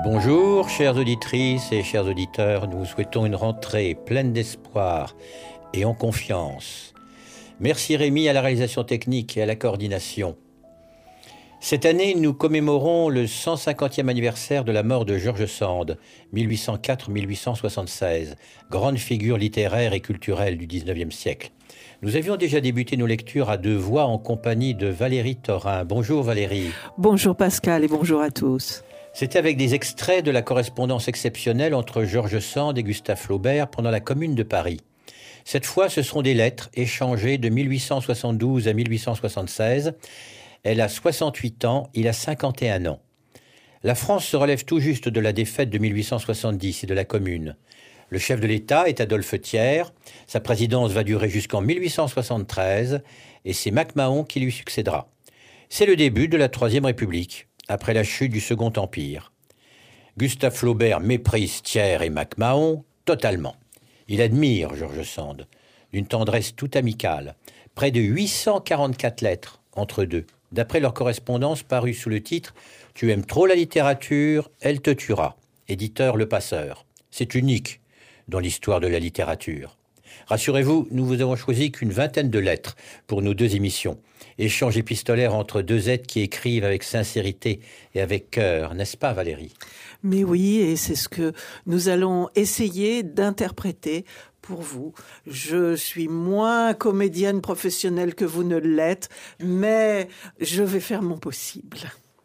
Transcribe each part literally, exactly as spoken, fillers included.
Bonjour, chères auditrices et chers auditeurs. Nous vous souhaitons une rentrée pleine d'espoir et en confiance. Merci Rémi à la réalisation technique et à la coordination. Cette année, nous commémorons le cent cinquantième anniversaire de la mort de George Sand, mille huit cent quatre à mille huit cent soixante-seize, grande figure littéraire et culturelle du dix-neuvième siècle. Nous avions déjà débuté nos lectures à deux voix en compagnie de Valérie Thorin. Bonjour Valérie. Bonjour Pascal et bonjour à tous. C'était avec des extraits de la correspondance exceptionnelle entre George Sand et Gustave Flaubert pendant la Commune de Paris. Cette fois, ce seront des lettres échangées de mille huit cent soixante-douze à mille huit cent soixante-seize. Elle a soixante-huit ans, il a cinquante et un ans. La France se relève tout juste de la défaite de mille huit cent soixante-dix et de la Commune. Le chef de l'État est Adolphe Thiers. Sa présidence va durer jusqu'en mille huit cent soixante-treize et c'est MacMahon qui lui succédera. C'est le début de la Troisième République, après la chute du Second Empire. Gustave Flaubert méprise Thiers et MacMahon totalement. Il admire George Sand, d'une tendresse tout amicale. Près de huit cent quarante-quatre lettres entre deux, d'après leur correspondance parue sous le titre « Tu aimes trop la littérature, elle te tuera », éditeur Le Passeur. C'est unique dans l'histoire de la littérature. Rassurez-vous, nous vous avons choisi qu'une vingtaine de lettres pour nos deux émissions. Échange épistolaire entre deux êtres qui écrivent avec sincérité et avec cœur, n'est-ce pas Valérie ? Mais oui, et c'est ce que nous allons essayer d'interpréter pour vous. Je suis moins comédienne professionnelle que vous ne l'êtes, mais je vais faire mon possible.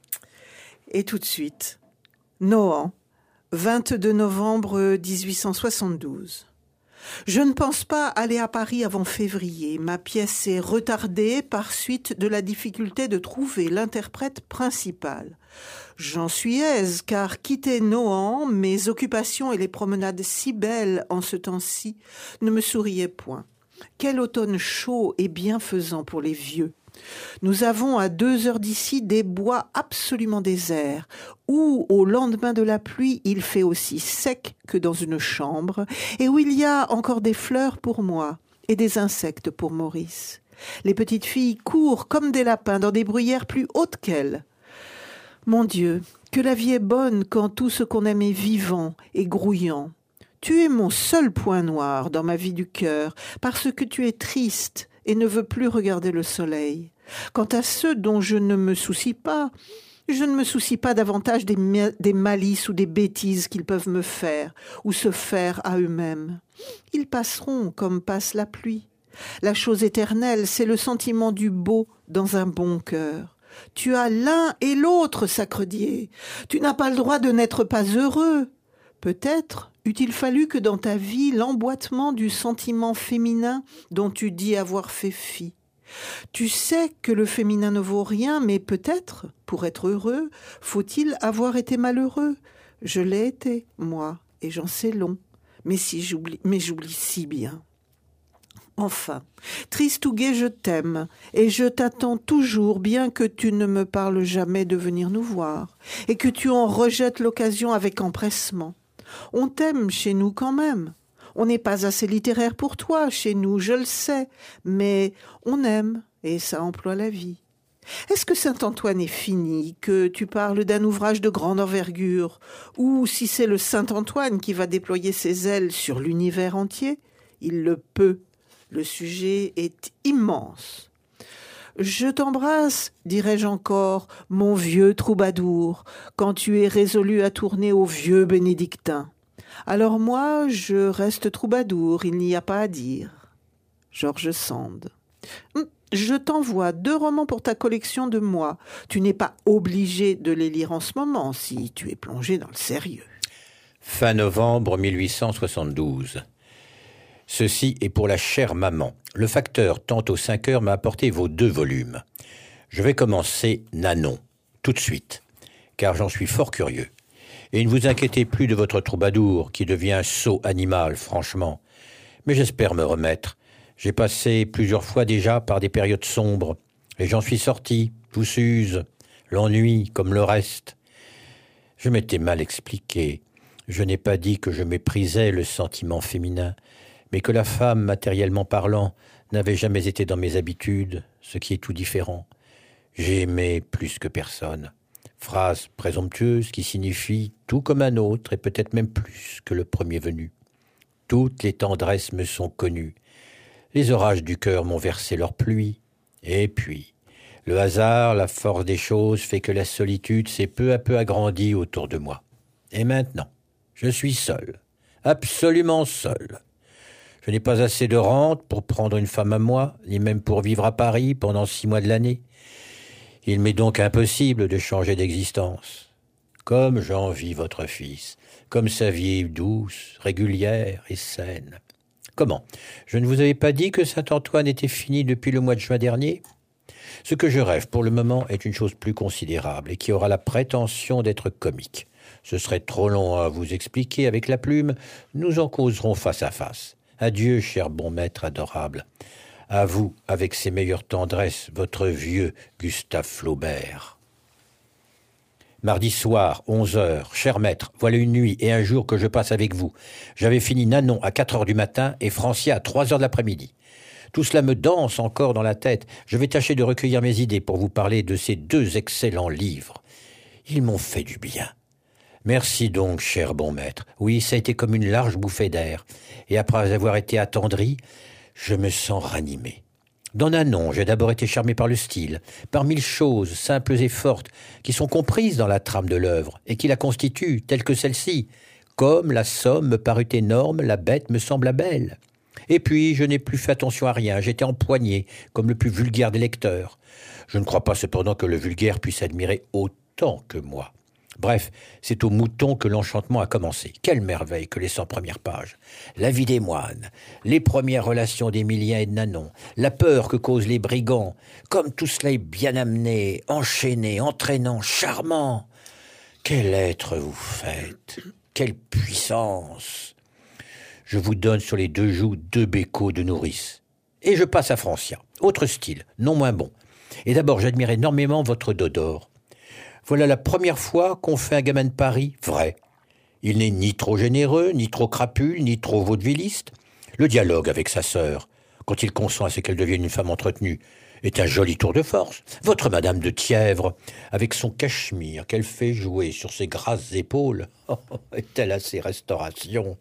Et tout de suite, Nohant, vingt-deux novembre dix-huit cent soixante-douze. Je ne pense pas aller à Paris avant février. Ma pièce est retardée par suite de la difficulté de trouver l'interprète principal. J'en suis aise, car quitter Nohant, mes occupations et les promenades si belles en ce temps-ci ne me souriaient point. Quel automne chaud et bienfaisant pour les vieux. Nous avons à deux heures d'ici des bois absolument déserts, où au lendemain de la pluie il fait aussi sec que dans une chambre, et où il y a encore des fleurs pour moi et des insectes pour Maurice. Les petites filles courent comme des lapins dans des bruyères plus hautes qu'elles. Mon Dieu, que la vie est bonne quand tout ce qu'on aime est vivant et grouillant. Tu es mon seul point noir dans ma vie du cœur, parce que tu es triste et ne veux plus regarder le soleil. Quant à ceux dont je ne me soucie pas, je ne me soucie pas davantage des, ma- des malices ou des bêtises qu'ils peuvent me faire ou se faire à eux-mêmes. Ils passeront comme passe la pluie. La chose éternelle, c'est le sentiment du beau dans un bon cœur. Tu as l'un et l'autre, sacredié. Tu n'as pas le droit de n'être pas heureux. Peut-être eût-il fallu que dans ta vie l'emboîtement du sentiment féminin dont tu dis avoir fait fi. Tu sais que le féminin ne vaut rien, mais peut-être, pour être heureux, faut-il avoir été malheureux. Je l'ai été, moi, et j'en sais long, mais, si j'oublie, mais j'oublie si bien. Enfin, triste ou gai, je t'aime, et je t'attends toujours, bien que tu ne me parles jamais de venir nous voir, et que tu en rejettes l'occasion avec empressement. On t'aime chez nous quand même. On n'est pas assez littéraire pour toi chez nous, je le sais, mais on aime, et ça emploie la vie. Est-ce que Saint-Antoine est fini, que tu parles d'un ouvrage de grande envergure, ou si c'est le Saint-Antoine qui va déployer ses ailes sur l'univers entier? Il le peut. Le sujet est immense. Je t'embrasse, dirais-je encore, mon vieux troubadour, quand tu es résolu à tourner au vieux bénédictin. Alors moi, je reste troubadour, il n'y a pas à dire. George Sand. Je t'envoie deux romans pour ta collection de moi. Tu n'es pas obligé de les lire en ce moment, si tu es plongé dans le sérieux. Fin novembre mille huit cent soixante-douze. Ceci est pour la chère maman. Le facteur, tantôt cinq heures, m'a apporté vos deux volumes. Je vais commencer Nanon, tout de suite, car j'en suis fort curieux. Et ne vous inquiétez plus de votre troubadour, qui devient un sot animal, franchement. Mais j'espère me remettre. J'ai passé plusieurs fois déjà par des périodes sombres, et j'en suis sorti, tout s'use, l'ennui comme le reste. Je m'étais mal expliqué. Je n'ai pas dit que je méprisais le sentiment féminin, mais que la femme, matériellement parlant, n'avait jamais été dans mes habitudes, ce qui est tout différent. J'ai aimé plus que personne. Phrase présomptueuse qui signifie tout comme un autre et peut-être même plus que le premier venu. Toutes les tendresses me sont connues. Les orages du cœur m'ont versé leur pluie. Et puis, le hasard, la force des choses fait que la solitude s'est peu à peu agrandie autour de moi. Et maintenant, je suis seul, absolument seul. Je n'ai pas assez de rente pour prendre une femme à moi, ni même pour vivre à Paris pendant six mois de l'année. Il m'est donc impossible de changer d'existence. Comme j'envie votre fils, comme sa vie est douce, régulière et saine. Comment? Je ne vous avais pas dit que Saint-Antoine était fini depuis le mois de juin dernier? Ce que je rêve pour le moment est une chose plus considérable et qui aura la prétention d'être comique. Ce serait trop long à vous expliquer avec la plume, nous en causerons face à face. Adieu, cher bon maître adorable. À vous, avec ses meilleures tendresses, votre vieux Gustave Flaubert. Mardi soir, onze heures. Cher maître, voilà une nuit et un jour que je passe avec vous. J'avais fini Nanon à quatre heures du matin et Francia à trois heures de l'après-midi. Tout cela me danse encore dans la tête. Je vais tâcher de recueillir mes idées pour vous parler de ces deux excellents livres. Ils m'ont fait du bien. Merci donc, cher bon maître. Oui, ça a été comme une large bouffée d'air. Et après avoir été attendri, je me sens ranimé. Dans Nanon, j'ai d'abord été charmé par le style, par mille choses simples et fortes qui sont comprises dans la trame de l'œuvre et qui la constituent, telle que celle-ci. Comme la somme me parut énorme, la bête me sembla belle. Et puis, je n'ai plus fait attention à rien, j'étais empoigné, comme le plus vulgaire des lecteurs. Je ne crois pas cependant que le vulgaire puisse admirer autant que moi. Bref, c'est au mouton que l'enchantement a commencé. Quelle merveille que les cent premières pages. La vie des moines, les premières relations d'Émilien et de Nanon, la peur que causent les brigands, comme tout cela est bien amené, enchaîné, entraînant, charmant. Quel être vous faites, quelle puissance. Je vous donne sur les deux joues deux bécots de nourrice. Et je passe à Francia, autre style, non moins bon. Et d'abord, j'admire énormément votre Dodore. Voilà la première fois qu'on fait un gamin de Paris vrai. Il n'est ni trop généreux, ni trop crapule, ni trop vaudevilliste. Le dialogue avec sa sœur, quand il consent à ce qu'elle devienne une femme entretenue, est un joli tour de force. Votre Madame de Thièvre, avec son cachemire qu'elle fait jouer sur ses grasses épaules, oh, est-elle à ses restaurations?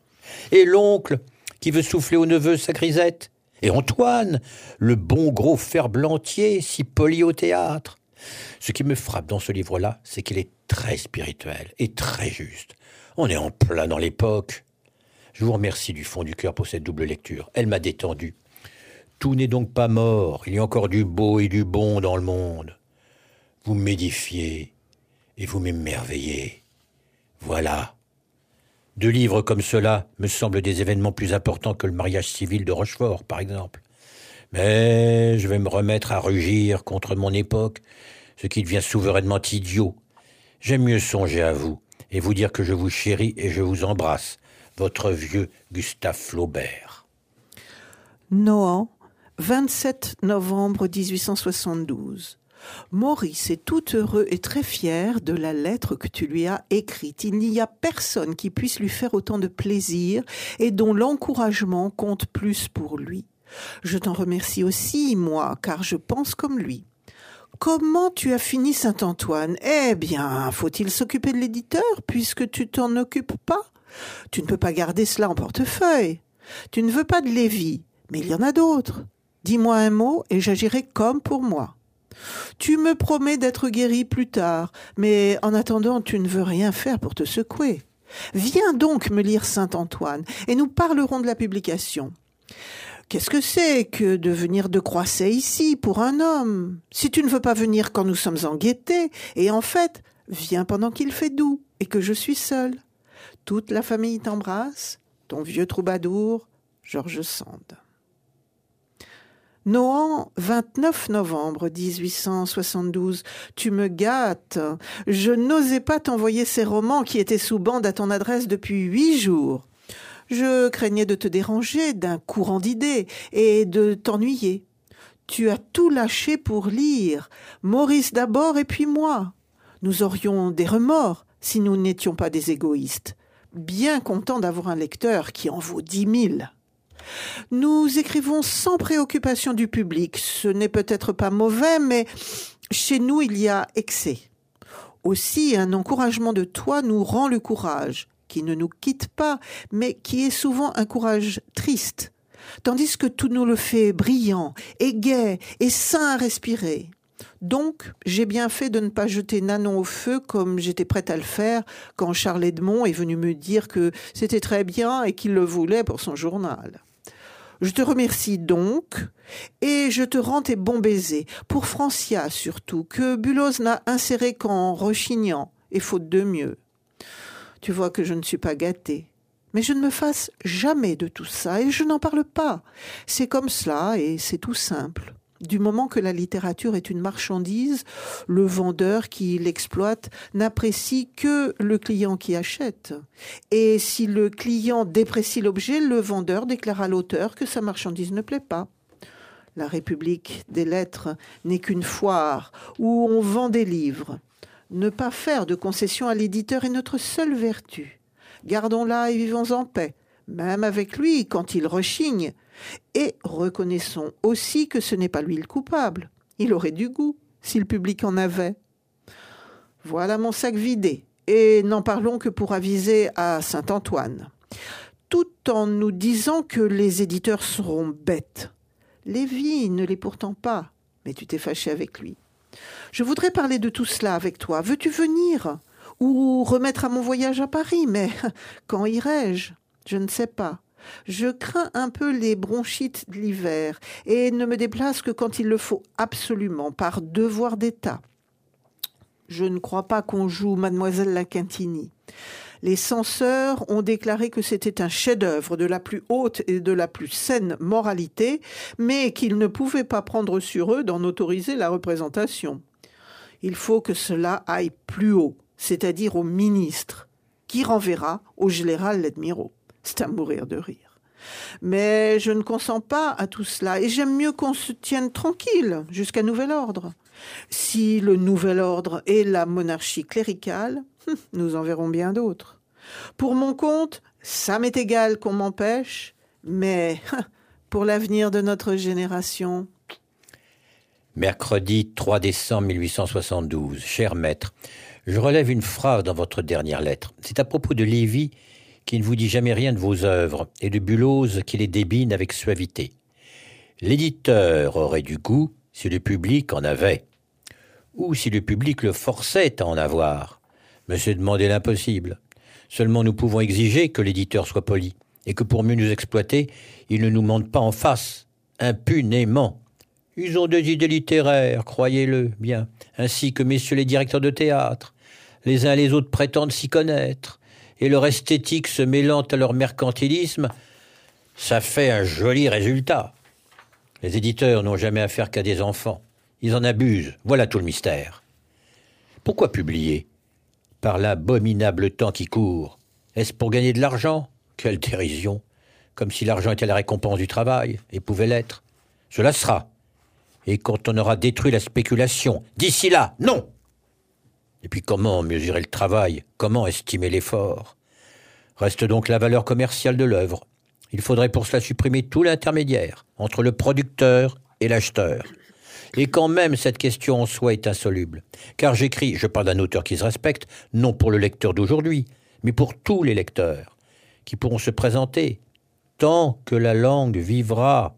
Et l'oncle, qui veut souffler au neveu sa grisette. Et Antoine, le bon gros ferblantier, si poli au théâtre. Ce qui me frappe dans ce livre-là, c'est qu'il est très spirituel et très juste. On est en plein dans l'époque. Je vous remercie du fond du cœur pour cette double lecture. Elle m'a détendu. Tout n'est donc pas mort. Il y a encore du beau et du bon dans le monde. Vous m'édifiez et vous m'émerveillez. Voilà. Deux livres comme cela me semblent des événements plus importants que le mariage civil de Rochefort, par exemple. Mais je vais me remettre à rugir contre mon époque, ce qui devient souverainement idiot. J'aime mieux songer à vous et vous dire que je vous chéris et je vous embrasse, votre vieux Gustave Flaubert. Nohant, vingt-sept novembre dix-huit cent soixante-douze. Maurice est tout heureux et très fier de la lettre que tu lui as écrite. Il n'y a personne qui puisse lui faire autant de plaisir et dont l'encouragement compte plus pour lui. Je t'en remercie aussi, moi, car je pense comme lui. Comment tu as fini Saint-Antoine? Eh bien, faut-il s'occuper de l'éditeur, puisque tu t'en occupes pas? Tu ne peux pas garder cela en portefeuille. Tu ne veux pas de Lévy, mais il y en a d'autres. Dis-moi un mot et j'agirai comme pour moi. Tu me promets d'être guéri plus tard, mais en attendant, tu ne veux rien faire pour te secouer. Viens donc me lire Saint-Antoine, et nous parlerons de la publication. Qu'est-ce que c'est que de venir de Croisset ici pour un homme? Si tu ne veux pas venir quand nous sommes en gaieté, et en fait, viens pendant qu'il fait doux et que je suis seule. Toute la famille t'embrasse, ton vieux troubadour, George Sand. Nohant, vingt-neuf novembre dix-huit cent soixante-douze. Tu me gâtes. Je n'osais pas t'envoyer ces romans qui étaient sous bande à ton adresse depuis huit jours. Je craignais de te déranger d'un courant d'idées et de t'ennuyer. Tu as tout lâché pour lire, Maurice d'abord et puis moi. Nous aurions des remords si nous n'étions pas des égoïstes. Bien contents d'avoir un lecteur qui en vaut dix mille. Nous écrivons sans préoccupation du public. Ce n'est peut-être pas mauvais, mais chez nous il y a excès. Aussi, un encouragement de toi nous rend le courage, qui ne nous quitte pas, mais qui est souvent un courage triste, tandis que tout nous le fait brillant et gai et sain à respirer. Donc, j'ai bien fait de ne pas jeter Nanon au feu comme j'étais prête à le faire quand Charles Edmond est venu me dire que c'était très bien et qu'il le voulait pour son journal. Je te remercie donc et je te rends tes bons baisers, pour Francia surtout, que Buloz n'a inséré qu'en rechignant et faute de mieux. Tu vois que je ne suis pas gâtée. Mais je ne me fasse jamais de tout ça et je n'en parle pas. C'est comme cela et c'est tout simple. Du moment que la littérature est une marchandise, le vendeur qui l'exploite n'apprécie que le client qui achète. Et si le client déprécie l'objet, le vendeur déclare à l'auteur que sa marchandise ne plaît pas. La République des lettres n'est qu'une foire où on vend des livres. Ne pas faire de concession à l'éditeur est notre seule vertu. Gardons-la et vivons en paix, même avec lui quand il rechigne. Et reconnaissons aussi que ce n'est pas lui le coupable. Il aurait du goût, si le public en avait. Voilà mon sac vidé, et n'en parlons que pour aviser à Saint-Antoine. Tout en nous disant que les éditeurs seront bêtes. Lévy ne l'est pourtant pas, mais tu t'es fâché avec lui. Je voudrais parler de tout cela avec toi. Veux-tu venir ? Ou remettre à mon voyage à Paris ? Mais quand irai-je ? Je ne sais pas. Je crains un peu les bronchites de l'hiver et ne me déplace que quand il le faut absolument, par devoir d'État. Je ne crois pas qu'on joue Mademoiselle Laquintini. Les censeurs ont déclaré que c'était un chef-d'œuvre de la plus haute et de la plus saine moralité, mais qu'ils ne pouvaient pas prendre sur eux d'en autoriser la représentation. Il faut que cela aille plus haut, c'est-à-dire au ministre, qui renverra au général l'Admiraux. C'est à mourir de rire. Mais je ne consens pas à tout cela et j'aime mieux qu'on se tienne tranquille jusqu'à nouvel ordre. Si le nouvel ordre est la monarchie cléricale, nous en verrons bien d'autres. Pour mon compte, ça m'est égal qu'on m'empêche, mais pour l'avenir de notre génération... Mercredi trois décembre mille huit cent soixante-douze. Cher maître, je relève une phrase dans votre dernière lettre. C'est à propos de Lévy qui ne vous dit jamais rien de vos œuvres et de Buloz qui les débine avec suavité. L'éditeur aurait du goût si le public en avait, ou si le public le forçait à en avoir. Mais c'est demander l'impossible. Seulement nous pouvons exiger que l'éditeur soit poli, et que pour mieux nous exploiter, il ne nous mente pas en face, impunément. Ils ont des idées littéraires, croyez-le bien, ainsi que messieurs les directeurs de théâtre. Les uns et les autres prétendent s'y connaître, et leur esthétique se mêlant à leur mercantilisme, ça fait un joli résultat. Les éditeurs n'ont jamais affaire qu'à des enfants. Ils en abusent, voilà tout le mystère. Pourquoi publier ? Par l'abominable temps qui court. Est-ce pour gagner de l'argent ? Quelle dérision ! Comme si l'argent était la récompense du travail, et pouvait l'être. Cela sera. Et quand on aura détruit la spéculation, d'ici là, non ! Et puis comment mesurer le travail ? Comment estimer l'effort ? Reste donc la valeur commerciale de l'œuvre. Il faudrait pour cela supprimer tout l'intermédiaire entre le producteur et l'acheteur. Et quand même cette question en soi est insoluble. Car j'écris, je parle d'un auteur qui se respecte, non pour le lecteur d'aujourd'hui, mais pour tous les lecteurs, qui pourront se présenter, tant que la langue vivra.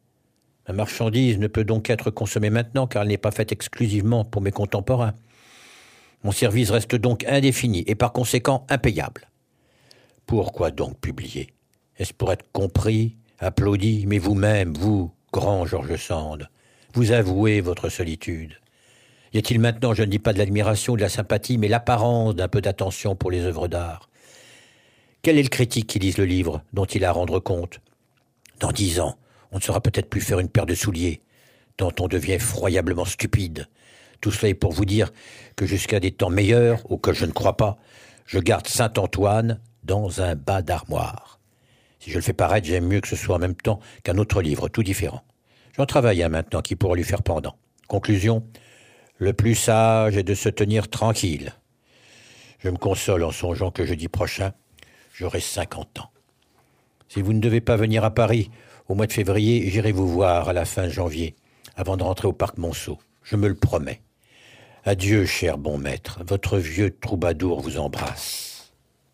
Ma marchandise ne peut donc être consommée maintenant, car elle n'est pas faite exclusivement pour mes contemporains. Mon service reste donc indéfini, et par conséquent impayable. Pourquoi donc publier ? Est-ce pour être compris, applaudi, mais vous-même, vous, grand George Sand, vous avouez votre solitude. Y a-t-il maintenant, je ne dis pas de l'admiration ou de la sympathie, mais l'apparence d'un peu d'attention pour les œuvres d'art ? Quel est le critique qui lise le livre dont il a à rendre compte ? Dans dix ans, on ne saura peut-être plus faire une paire de souliers, tant on devient effroyablement stupide. Tout cela est pour vous dire que jusqu'à des temps meilleurs, auxquels je ne crois pas, je garde Saint-Antoine dans un bas d'armoire. Si je le fais paraître, j'aime mieux que ce soit en même temps qu'un autre livre, tout différent. J'en travaille un maintenant qui pourra lui faire pendant. Conclusion, le plus sage est de se tenir tranquille. Je me console en songeant que jeudi prochain, j'aurai cinquante ans. Si vous ne devez pas venir à Paris au mois de février, j'irai vous voir à la fin janvier, avant de rentrer au parc Monceau. Je me le promets. Adieu, cher bon maître, votre vieux troubadour vous embrasse.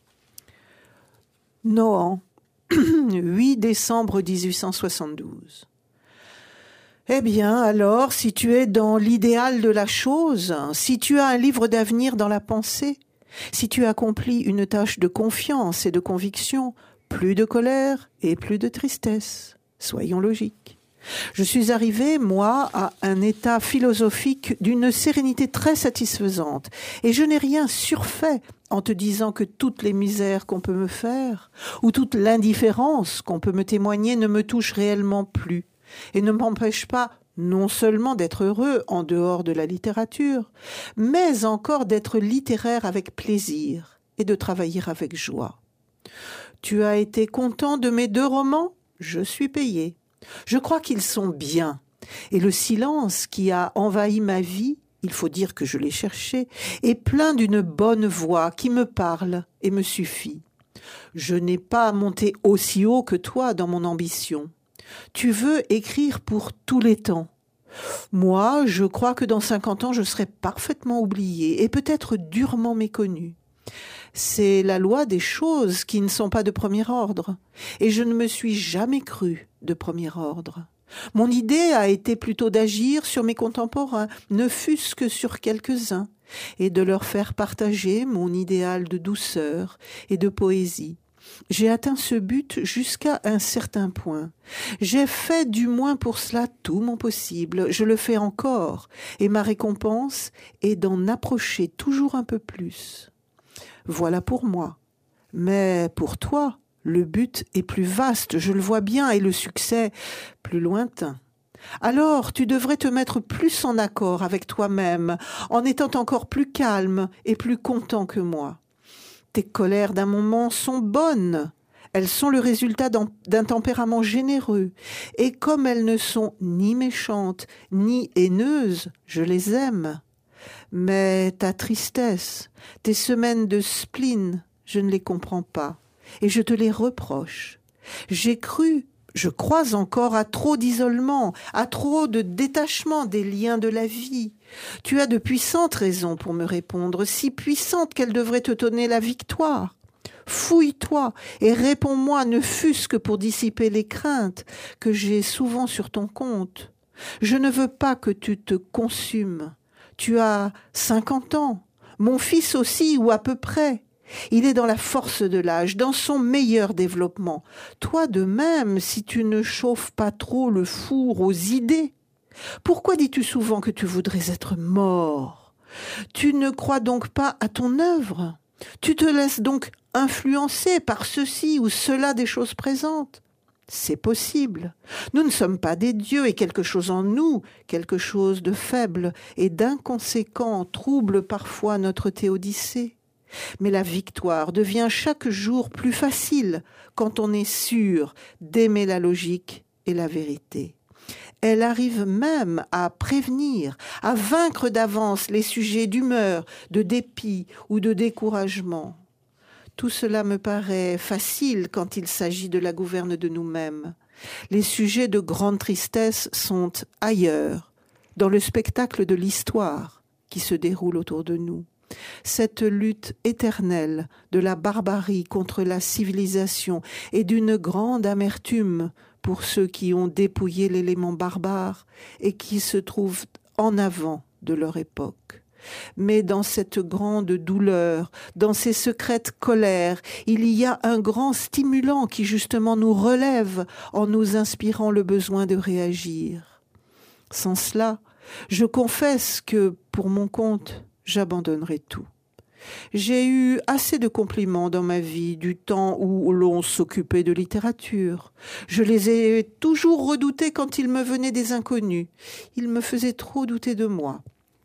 Nohant, huit décembre dix-huit cent soixante-douze. Eh bien, alors, si tu es dans l'idéal de la chose, si tu as un livre d'avenir dans la pensée, si tu accomplis une tâche de confiance et de conviction, plus de colère et plus de tristesse. Soyons logiques. Je suis arrivé, moi, à un état philosophique d'une sérénité très satisfaisante, et je n'ai rien surfait en te disant que toutes les misères qu'on peut me faire, ou toute l'indifférence qu'on peut me témoigner ne me touche réellement plus, et ne m'empêche pas non seulement d'être heureux en dehors de la littérature, mais encore d'être littéraire avec plaisir et de travailler avec joie. Tu as été content de mes deux romans ? Je suis payé. Je crois qu'ils sont bien. Et le silence qui a envahi ma vie, il faut dire que je l'ai cherché, est plein d'une bonne voix qui me parle et me suffit. Je n'ai pas monté aussi haut que toi dans mon ambition. Tu veux écrire pour tous les temps. Moi, je crois que dans cinquante ans, je serai parfaitement oublié et peut-être durement méconnu. C'est la loi des choses qui ne sont pas de premier ordre, et je ne me suis jamais cru de premier ordre. Mon idée a été plutôt d'agir sur mes contemporains, ne fût-ce que sur quelques-uns, et de leur faire partager mon idéal de douceur et de poésie. J'ai atteint ce but jusqu'à un certain point. J'ai fait du moins pour cela tout mon possible. Je le fais encore, et ma récompense est d'en approcher toujours un peu plus. Voilà pour moi. Mais pour toi, le but est plus vaste, je le vois bien, et le succès plus lointain. Alors, tu devrais te mettre plus en accord avec toi-même, en étant encore plus calme et plus content que moi. Tes colères d'un moment sont bonnes. Elles sont le résultat d'un tempérament généreux. Et comme elles ne sont ni méchantes, ni haineuses, je les aime. Mais ta tristesse, tes semaines de spleen, je ne les comprends pas. Et je te les reproche. J'ai cru, je crois encore à trop d'isolement, à trop de détachement des liens de la vie. Tu as de puissantes raisons pour me répondre, si puissantes qu'elles devraient te donner la victoire. Fouille-toi et réponds-moi, ne fût-ce que pour dissiper les craintes que j'ai souvent sur ton compte. Je ne veux pas que tu te consumes. Tu as cinquante ans, mon fils aussi, ou à peu près. Il est dans la force de l'âge, dans son meilleur développement. Toi de même, si tu ne chauffes pas trop le four aux idées. Pourquoi dis-tu souvent que tu voudrais être mort? Tu ne crois donc pas à ton œuvre? Tu te laisses donc influencer par ceci ou cela des choses présentes? C'est possible. Nous ne sommes pas des dieux et quelque chose en nous, quelque chose de faible et d'inconséquent trouble parfois notre théodicée. Mais la victoire devient chaque jour plus facile quand on est sûr d'aimer la logique et la vérité. Elle arrive même à prévenir, à vaincre d'avance les sujets d'humeur, de dépit ou de découragement. Tout cela me paraît facile quand il s'agit de la gouverne de nous-mêmes. Les sujets de grande tristesse sont ailleurs, dans le spectacle de l'histoire qui se déroule autour de nous. Cette lutte éternelle de la barbarie contre la civilisation est d'une grande amertume pour ceux qui ont dépouillé l'élément barbare et qui se trouvent en avant de leur époque. Mais dans cette grande douleur, dans ces secrètes colères, il y a un grand stimulant qui justement nous relève en nous inspirant le besoin de réagir. Sans cela, je confesse que, pour mon compte, j'abandonnerai tout. J'ai eu assez de compliments dans ma vie, du temps où l'on s'occupait de littérature. Je les ai toujours redoutés quand ils me venaient des inconnus. Ils me faisaient trop douter de moi.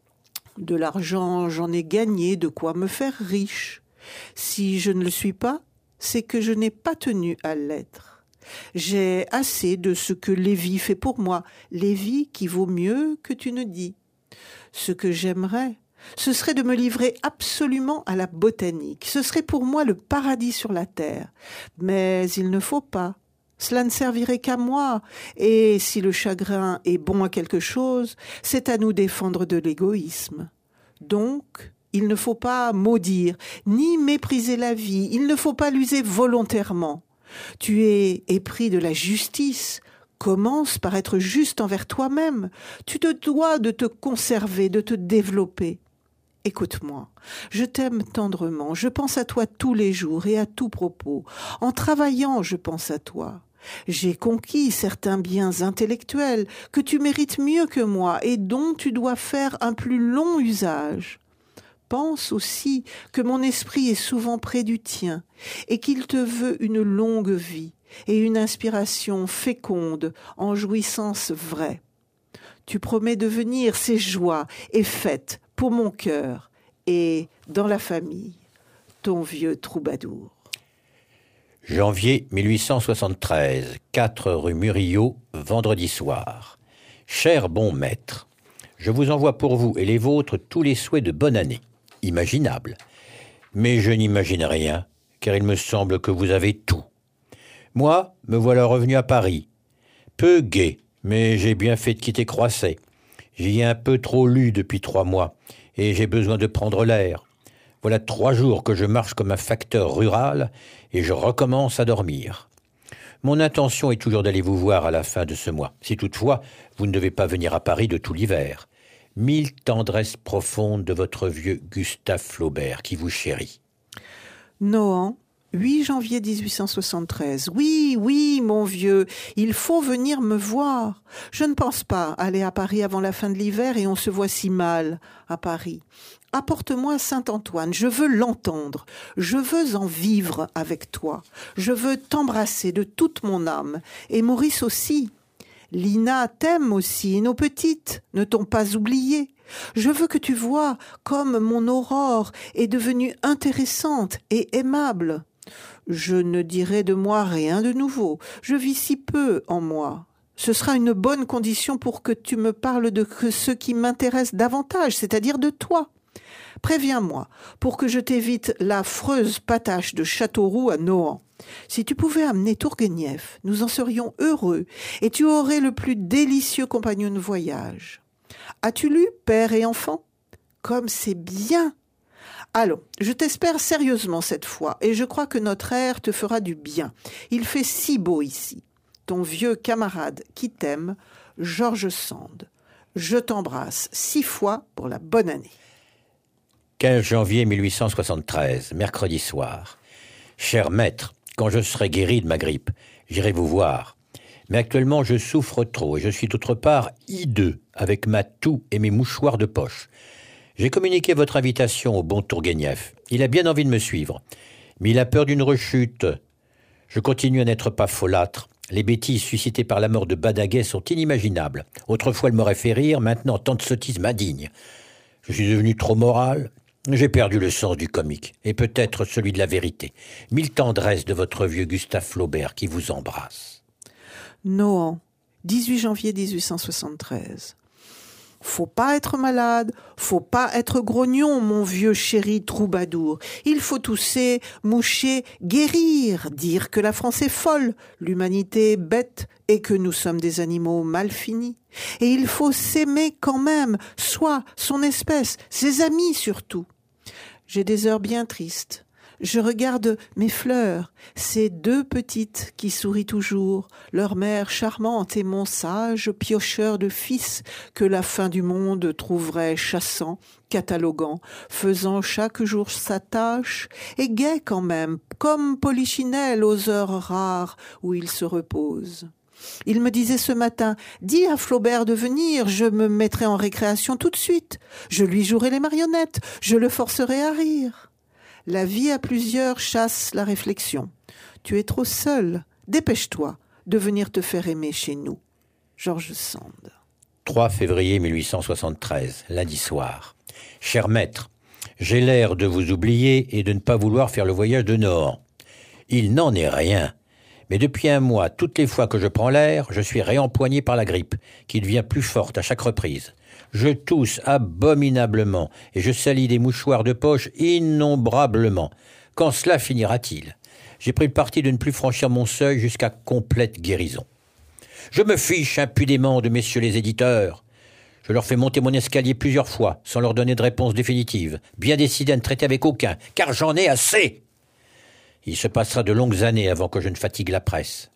De l'argent, j'en ai gagné, de quoi me faire riche. Si je ne le suis pas, c'est que je n'ai pas tenu à l'être. J'ai assez de ce que Lévi fait pour moi, Lévi qui vaut mieux que tu ne dis. Ce que j'aimerais, ce serait de me livrer absolument à la botanique. Ce serait pour moi le paradis sur la terre. Mais il ne faut pas. Cela ne servirait qu'à moi. Et si le chagrin est bon à quelque chose, c'est à nous défendre de l'égoïsme. Donc, il ne faut pas maudire, ni mépriser la vie, il ne faut pas l'user volontairement. Tu es épris de la justice. Commence par être juste envers toi-même. Tu te dois de te conserver, de te développer. Écoute-moi, je t'aime tendrement, je pense à toi tous les jours et à tout propos. En travaillant, je pense à toi. J'ai conquis certains biens intellectuels que tu mérites mieux que moi et dont tu dois faire un plus long usage. Pense aussi que mon esprit est souvent près du tien et qu'il te veut une longue vie et une inspiration féconde en jouissance vraie. Tu promets de venir, c'est joie et fête pour mon cœur et dans la famille. Ton vieux troubadour. Janvier mille huit cent soixante-treize, quatre rue Murillo, vendredi soir. Cher bon maître, je vous envoie pour vous et les vôtres tous les souhaits de bonne année, imaginables. Mais je n'imagine rien, car il me semble que vous avez tout. Moi, me voilà revenu à Paris. Peu gai, mais j'ai bien fait de quitter Croisset. J'y ai un peu trop lu depuis trois mois, et j'ai besoin de prendre l'air. Voilà trois jours que je marche comme un facteur rural, et je recommence à dormir. Mon intention est toujours d'aller vous voir à la fin de ce mois, si toutefois vous ne devez pas venir à Paris de tout l'hiver. Mille tendresses profondes de votre vieux Gustave Flaubert qui vous chérit. Nohant, huit janvier mille huit cent soixante-treize. Oui, oui, mon vieux, il faut venir me voir. Je ne pense pas aller à Paris avant la fin de l'hiver et on se voit si mal à Paris. Apporte-moi Saint-Antoine, je veux l'entendre, je veux en vivre avec toi, je veux t'embrasser de toute mon âme, et Maurice aussi. Lina t'aime aussi, et nos petites ne t'ont pas oublié. Je veux que tu vois comme mon Aurore est devenue intéressante et aimable. Je ne dirai de moi rien de nouveau, je vis si peu en moi. Ce sera une bonne condition pour que tu me parles de ce qui m'intéresse davantage, c'est-à-dire de toi. Préviens-moi, pour que je t'évite l'affreuse patache de Châteauroux à Nohant. Si tu pouvais amener Tourguenieff, nous en serions heureux, et tu aurais le plus délicieux compagnon de voyage. As-tu lu Père et enfant? Comme c'est bien! Allons, je t'espère sérieusement cette fois, et je crois que notre air te fera du bien. Il fait si beau ici. Ton vieux camarade qui t'aime, George Sand. Je t'embrasse six fois pour la bonne année. quinze janvier mille huit cent soixante-treize, mercredi soir. Cher maître, quand je serai guéri de ma grippe, j'irai vous voir. Mais actuellement, je souffre trop et je suis d'autre part hideux avec ma toux et mes mouchoirs de poche. J'ai communiqué votre invitation au bon Tourguenieff. Il a bien envie de me suivre, mais il a peur d'une rechute. Je continue à n'être pas folâtre. Les bêtises suscitées par la mort de Badaguet sont inimaginables. Autrefois, elle m'aurait fait rire, maintenant, tant de sottises m'indignent. Je suis devenu trop moral. J'ai perdu le sens du comique, et peut-être celui de la vérité. Mille tendresses de votre vieux Gustave Flaubert qui vous embrasse. Nohant, dix-huit janvier mille huit cent soixante-treize. Faut pas être malade, faut pas être grognon, mon vieux chéri troubadour. Il faut tousser, moucher, guérir, dire que la France est folle, l'humanité est bête et que nous sommes des animaux mal finis. Et il faut s'aimer quand même, soi, son espèce, ses amis surtout. J'ai des heures bien tristes. Je regarde mes fleurs, ces deux petites qui sourient toujours, leur mère charmante et mon sage piocheur de fils que la fin du monde trouverait chassant, cataloguant, faisant chaque jour sa tâche, et gai quand même, comme Polichinelle aux heures rares où il se repose. Il me disait ce matin, « Dis à Flaubert de venir, je me mettrai en récréation tout de suite. Je lui jouerai les marionnettes, je le forcerai à rire. » La vie à plusieurs chasse la réflexion. Tu es trop seul. Dépêche-toi de venir te faire aimer chez nous. George Sand. trois février mille huit cent soixante-treize, lundi soir. Cher maître, j'ai l'air de vous oublier et de ne pas vouloir faire le voyage de Nohant. Il n'en est rien. Mais depuis un mois, toutes les fois que je prends l'air, je suis réempoigné par la grippe, qui devient plus forte à chaque reprise. Je tousse abominablement et je salis des mouchoirs de poche innombrablement. Quand cela finira-t-il? J'ai pris le parti de ne plus franchir mon seuil jusqu'à complète guérison. Je me fiche impudemment de messieurs les éditeurs. Je leur fais monter mon escalier plusieurs fois, sans leur donner de réponse définitive, bien décidé à ne traiter avec aucun, car j'en ai assez. Il se passera de longues années avant que je ne fatigue la presse.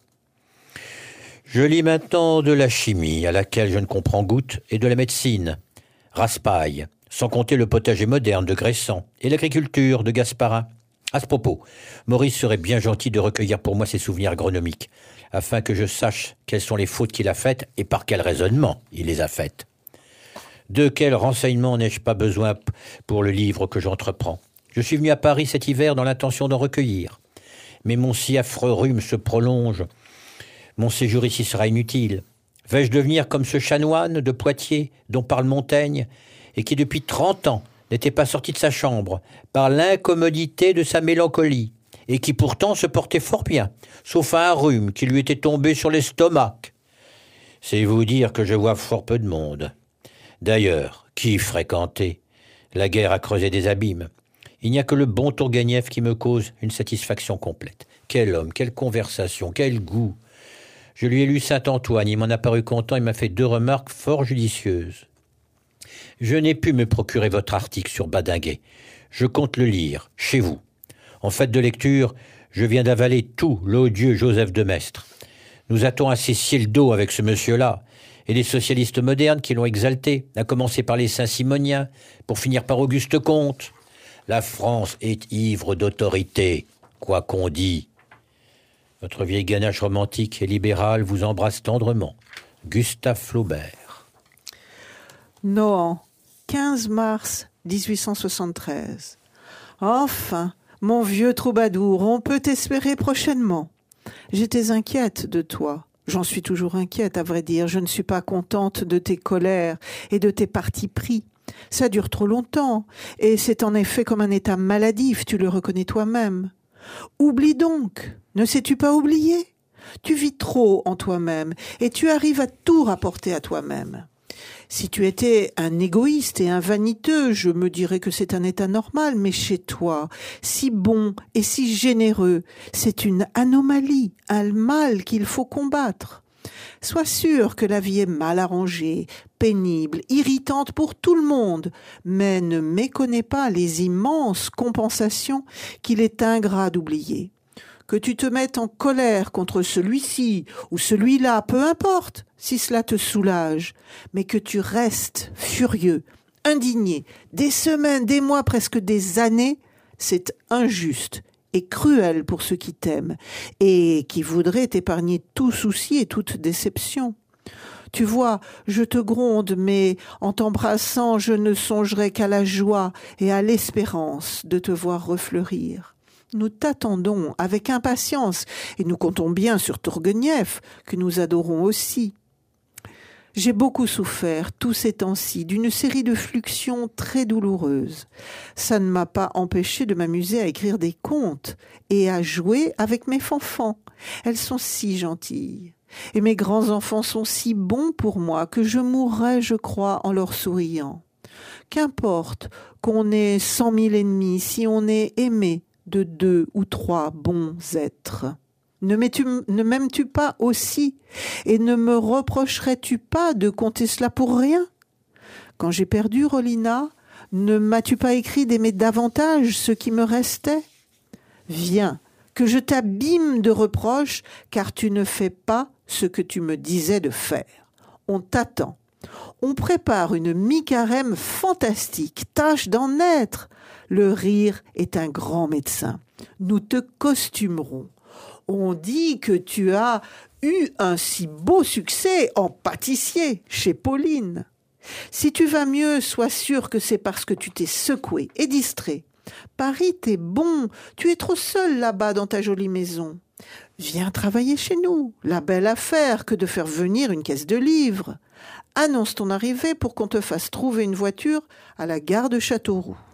Je lis maintenant de la chimie, à laquelle je ne comprends goutte, et de la médecine, Raspail, sans compter le potager moderne de Gressan, et l'agriculture de Gasparin. À ce propos, Maurice serait bien gentil de recueillir pour moi ses souvenirs agronomiques, afin que je sache quelles sont les fautes qu'il a faites et par quel raisonnement il les a faites. De quels renseignements n'ai-je pas besoin pour le livre que j'entreprends? Je suis venu à Paris cet hiver dans l'intention d'en recueillir. Mais mon si affreux rhume se prolonge. Mon séjour ici sera inutile. Vais-je devenir comme ce chanoine de Poitiers dont parle Montaigne et qui depuis trente ans n'était pas sorti de sa chambre par l'incommodité de sa mélancolie et qui pourtant se portait fort bien, sauf à un rhume qui lui était tombé sur l'estomac? C'est vous dire que je vois fort peu de monde. D'ailleurs, qui fréquenter? La guerre a creusé des abîmes. Il n'y a que le bon Tourguenieff qui me cause une satisfaction complète. Quel homme, quelle conversation, quel goût! Je lui ai lu Saint-Antoine, il m'en a paru content, il m'a fait deux remarques fort judicieuses. Je n'ai pu me procurer votre article sur Badinguet. Je compte le lire, chez vous. En fait de lecture, je viens d'avaler tout l'odieux Joseph de Maistre. Nous a-t-on assez scié le dos avec ce monsieur-là, et les socialistes modernes qui l'ont exalté, à commencer par les Saint-Simoniens, pour finir par Auguste Comte. La France est ivre d'autorité, quoi qu'on dit. Votre vieille ganache romantique et libérale vous embrasse tendrement. Gustave Flaubert. Nohant, quinze mars dix-huit cent soixante-treize. Enfin, mon vieux troubadour, on peut t'espérer prochainement. J'étais inquiète de toi. J'en suis toujours inquiète, à vrai dire. Je ne suis pas contente de tes colères et de tes partis pris. Ça dure trop longtemps, et c'est en effet comme un état maladif, tu le reconnais toi-même. Oublie donc, ne sais-tu pas oublier? Tu vis trop en toi-même, et tu arrives à tout rapporter à toi-même. Si tu étais un égoïste et un vaniteux, je me dirais que c'est un état normal, mais chez toi, si bon et si généreux, c'est une anomalie, un mal qu'il faut combattre. Sois sûr que la vie est mal arrangée, pénible, irritante pour tout le monde, mais ne méconnais pas les immenses compensations qu'il est ingrat d'oublier. Que tu te mettes en colère contre celui-ci ou celui-là, peu importe, si cela te soulage, mais que tu restes furieux, indigné, des semaines, des mois, presque des années, c'est injuste et cruel pour ceux qui t'aiment et qui voudraient t'épargner tout souci et toute déception. Tu vois, je te gronde, mais en t'embrassant, je ne songerai qu'à la joie et à l'espérance de te voir refleurir. Nous t'attendons avec impatience et nous comptons bien sur Tourguenieff, que nous adorons aussi. J'ai beaucoup souffert tous ces temps-ci d'une série de fluxions très douloureuses. Ça ne m'a pas empêché de m'amuser à écrire des contes et à jouer avec mes fanfans. Elles sont si gentilles. Et mes grands-enfants sont si bons pour moi que je mourrais, je crois, en leur souriant. Qu'importe qu'on ait cent mille ennemis si on est aimé de deux ou trois bons êtres. Ne m'aimes-tu, ne m'aimes-tu pas aussi, et ne me reprocherais-tu pas de compter cela pour rien? Quand j'ai perdu Rolina, ne m'as-tu pas écrit d'aimer davantage ce qui me restait? Viens, que je t'abîme de reproches, car tu ne fais pas ce que tu me disais de faire. On t'attend. On prépare une mi-carême fantastique, tâche d'en être. Le rire est un grand médecin. Nous te costumerons. On dit que tu as eu un si beau succès en pâtissier chez Pauline. Si tu vas mieux, sois sûr que c'est parce que tu t'es secoué et distrait. Paris, t'es bon, tu es trop seul là-bas dans ta jolie maison. Viens travailler chez nous, la belle affaire que de faire venir une caisse de livres. Annonce ton arrivée pour qu'on te fasse trouver une voiture à la gare de Châteauroux.